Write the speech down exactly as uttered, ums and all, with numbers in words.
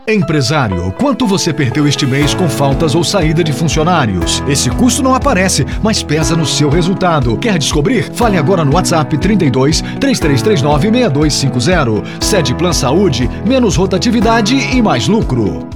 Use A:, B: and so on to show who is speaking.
A: Empresário, quanto você perdeu este mês com faltas ou saída de funcionários? Esse custo não aparece, mas pesa no seu resultado. Quer descobrir? Fale agora no WhatsApp trinta e dois, três três três nove, seis dois cinco zero. Sede Plan Saúde, menos rotatividade e mais lucro.